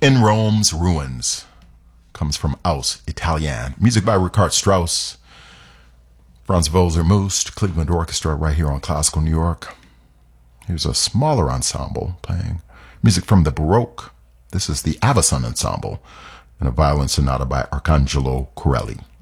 In Rome's Ruins comes from Aus Italien. Music by Richard Strauss, Franz Wolzer-Most, Cleveland Orchestra, right here on Classical New York. Here's a smaller ensemble playing music from the Baroque. This is the Avicen Ensemble and a violin sonata by Arcangelo Corelli.